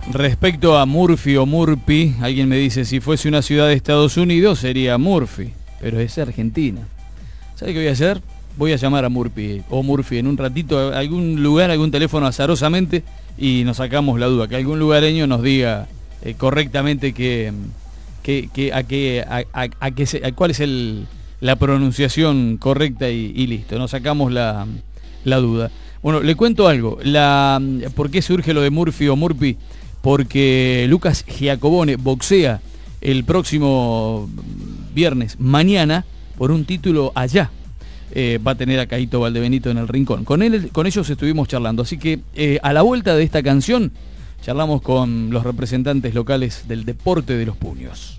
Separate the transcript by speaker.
Speaker 1: Respecto a Murphy o Murphy, alguien me dice, si fuese una ciudad de Estados Unidos sería Murphy, pero es Argentina. ¿Sabe qué voy a hacer? Voy a llamar a Murphy o Murphy en un ratito, a algún lugar, algún teléfono azarosamente, y nos sacamos la duda, que algún lugareño nos diga correctamente cuál es la pronunciación correcta y listo, nos sacamos la duda. Bueno, le cuento algo, ¿por qué surge lo de Murphy o Murphy? Porque Lucas Giacobone boxea el próximo viernes, mañana, por un título allá. Va a tener a Caito Valdebenito en el rincón. Con ellos estuvimos charlando, así que a la vuelta de esta canción charlamos con los representantes locales del deporte de los puños.